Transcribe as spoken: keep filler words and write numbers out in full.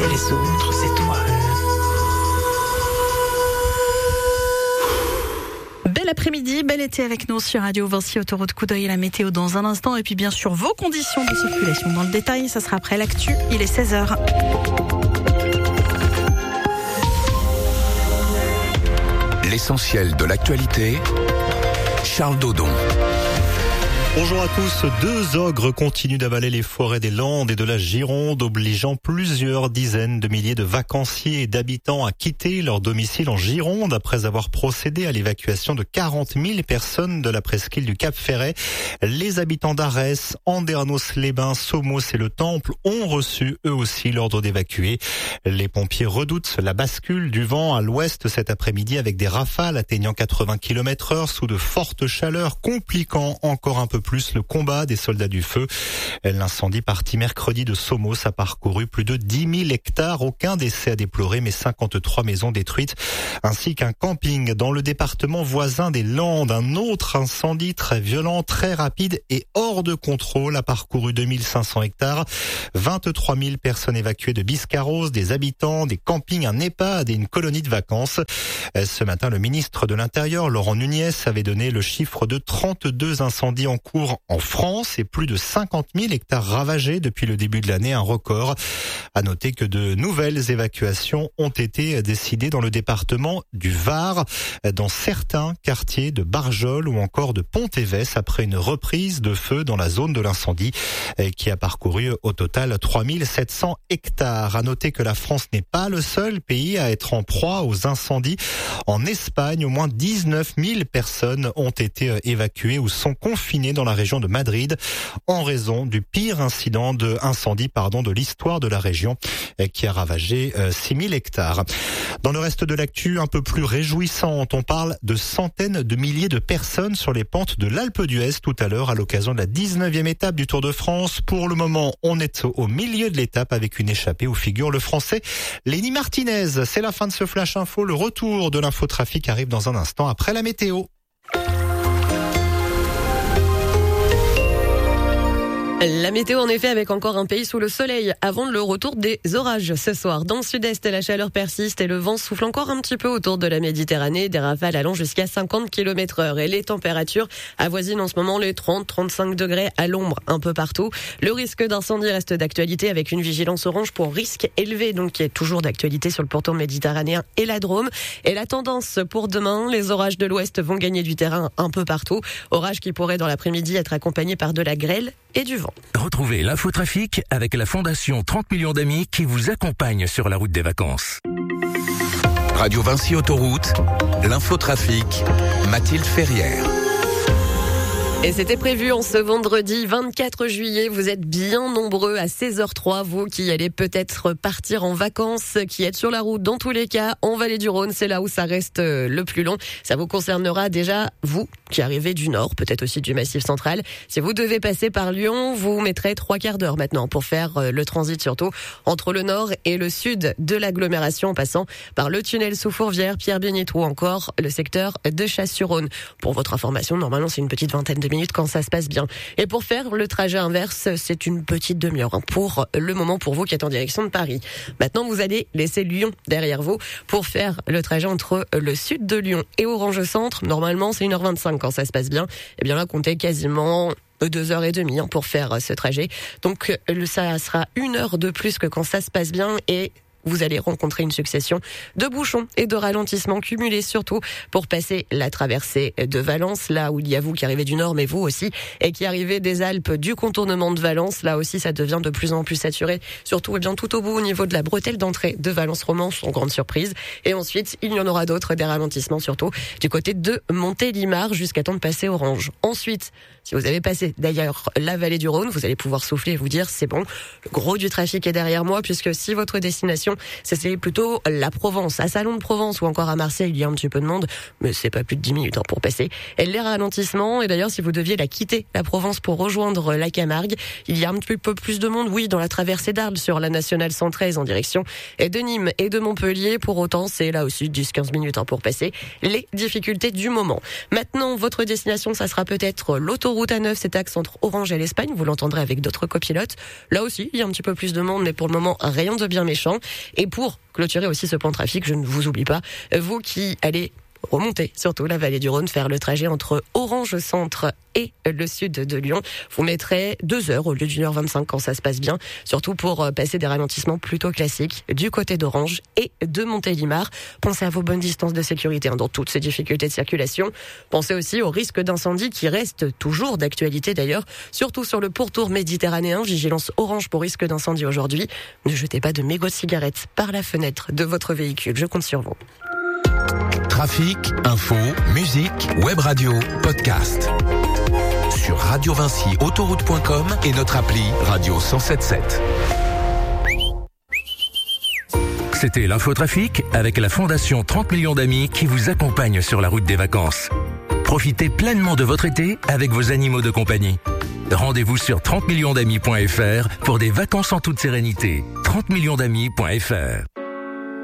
et les autres étoiles. Bel après-midi, bel été avec nous sur Radio Vinci Autoroute. Coup d'œil à la météo dans un instant. Et puis bien sûr, vos conditions de circulation dans le détail. Ça sera après l'actu. Il est seize heures. L'essentiel de l'actualité, Charles Dodon. Bonjour à tous. Deux ogres continuent d'avaler les forêts des Landes et de la Gironde, obligeant plusieurs dizaines de milliers de vacanciers et d'habitants à quitter leur domicile en Gironde après avoir procédé à l'évacuation de quarante mille personnes de la presqu'île du Cap-Ferret. Les habitants d'Arès, Andernos-les-Bains, Somos et le Temple ont reçu eux aussi l'ordre d'évacuer. Les pompiers redoutent la bascule du vent à l'ouest cet après-midi avec des rafales atteignant quatre-vingts kilomètres heure sous de fortes chaleurs, compliquant encore un peu plus le combat des soldats du feu. L'incendie parti mercredi de Somos a parcouru plus de dix mille hectares. Aucun décès à déplorer, mais cinquante-trois maisons détruites, ainsi qu'un camping dans le département voisin des Landes. Un autre incendie très violent, très rapide et hors de contrôle a parcouru deux mille cinq cents hectares. vingt-trois mille personnes évacuées de Biscarrosse, des habitants, des campings, un EHPAD et une colonie de vacances. Ce matin, le ministre de l'Intérieur, Laurent Nunez, avait donné le chiffre de trente-deux incendies en cours en France et plus de cinquante mille hectares ravagés depuis le début de l'année, un record. À noter que de nouvelles évacuations ont été décidées dans le département du Var, dans certains quartiers de Barjol ou encore de Pont-Évès après une reprise de feu dans la zone de l'incendie qui a parcouru au total trois mille sept cents hectares. À noter que la France n'est pas le seul pays à être en proie aux incendies. En Espagne, au moins dix-neuf mille personnes ont été évacuées ou sont confinées dans la région de Madrid en raison du pire incident de incendie pardon de l'histoire de la région qui a ravagé six mille hectares. Dans le reste de l'actu un peu plus réjouissante, on parle de centaines de milliers de personnes sur les pentes de l'Alpe d'Huez tout à l'heure à l'occasion de la dix-neuvième étape du Tour de France. Pour le moment, on est au milieu de l'étape avec une échappée où figure le Français Lenny Martinez. C'est la fin de ce Flash Info. Le retour de l'infotrafic arrive dans un instant après la météo. La météo en effet avec encore un pays sous le soleil avant le retour des orages ce soir. Dans le sud-est, la chaleur persiste et le vent souffle encore un petit peu autour de la Méditerranée, des rafales allant jusqu'à cinquante kilomètres heure. Et les températures avoisinent en ce moment les trente à trente-cinq degrés à l'ombre un peu partout. Le risque d'incendie reste d'actualité avec une vigilance orange pour risque élevé, donc qui est toujours d'actualité sur le pourtour méditerranéen et la Drôme. Et la tendance pour demain, les orages de l'ouest vont gagner du terrain un peu partout. Orages qui pourraient dans l'après-midi être accompagnés par de la grêle et du vent. Retrouvez l'infotrafic avec la Fondation trente millions d'amis qui vous accompagne sur la route des vacances. Radio Vinci Autoroute, l'infotrafic, Mathilde Ferrière. Et c'était prévu en ce vendredi vingt-quatre juillet. Vous êtes bien nombreux à seize heures trois, vous qui allez peut-être partir en vacances, qui êtes sur la route dans tous les cas, en Vallée du Rhône, c'est là où ça reste le plus long. Ça vous concernera déjà, vous qui arrivez du Nord, peut-être aussi du Massif central. Si vous devez passer par Lyon, vous mettrez trois quarts d'heure maintenant pour faire le transit, surtout entre le Nord et le Sud de l'agglomération, en passant par le tunnel sous Fourvière, Pierre-Bénitou ou encore le secteur de Chasse-sur-Rhône. Pour votre information, normalement c'est une petite vingtaine de minutes quand ça se passe bien. Et pour faire le trajet inverse, c'est une petite demi-heure hein, pour le moment pour vous qui êtes en direction de Paris. Maintenant, vous allez laisser Lyon derrière vous pour faire le trajet entre le sud de Lyon et Orange Centre. Normalement, c'est une heure vingt-cinq quand ça se passe bien. Et bien là, comptez quasiment deux heures et demie hein, pour faire ce trajet. Donc, ça sera une heure de plus que quand ça se passe bien et vous allez rencontrer une succession de bouchons et de ralentissements cumulés, surtout pour passer la traversée de Valence, là où il y a vous qui arrivez du Nord, mais vous aussi, et qui arrivez des Alpes du contournement de Valence. Là aussi, ça devient de plus en plus saturé, surtout eh bien tout au bout au niveau de la bretelle d'entrée de Valence-Romans, sans grande surprise. Et ensuite, il y en aura d'autres, des ralentissements surtout du côté de Montélimar jusqu'à temps de passer Orange. Ensuite, si vous avez passé d'ailleurs la vallée du Rhône, vous allez pouvoir souffler et vous dire c'est bon, le gros du trafic est derrière moi, puisque si votre destination circulation, c'est plutôt la Provence. À Salon de Provence ou encore à Marseille, il y a un petit peu de monde, mais c'est pas plus de dix minutes hein, pour passer. Et les ralentissements, et d'ailleurs si vous deviez la quitter, la Provence, pour rejoindre la Camargue, il y a un petit peu plus de monde, oui, dans la traversée d'Arles sur la nationale cent treize en direction de Nîmes et de Montpellier. Pour autant, c'est là aussi dix à quinze minutes hein, pour passer. Les difficultés du moment. Maintenant, votre destination, ça sera peut-être l'autoroute A neuf, cet axe entre Orange et l'Espagne. Vous l'entendrez avec d'autres copilotes. Là aussi, il y a un petit peu plus de monde, mais pour le moment, rien de bien méchant. Et pour clôturer aussi ce plan trafic, je ne vous oublie pas, vous qui allez remonter surtout la vallée du Rhône, faire le trajet entre Orange Centre et le sud de Lyon. Vous mettrez deux heures au lieu d'une heure vingt-cinq quand ça se passe bien, surtout pour passer des ralentissements plutôt classiques du côté d'Orange et de Montélimar. Pensez à vos bonnes distances de sécurité hein, dans toutes ces difficultés de circulation. Pensez aussi au risque d'incendie qui reste toujours d'actualité d'ailleurs, surtout sur le pourtour méditerranéen. Vigilance orange pour risque d'incendie aujourd'hui. Ne jetez pas de mégots de cigarettes par la fenêtre de votre véhicule, je compte sur vous. Trafic, info, musique, web radio, podcast. Sur radio vinci autoroute point com et notre appli Radio cent sept sept. C'était l'infotrafic avec la Fondation trente millions d'amis qui vous accompagne sur la route des vacances. Profitez pleinement de votre été avec vos animaux de compagnie. Rendez-vous sur trente millions d'amis point f r pour des vacances en toute sérénité. trente millions d'amis point f r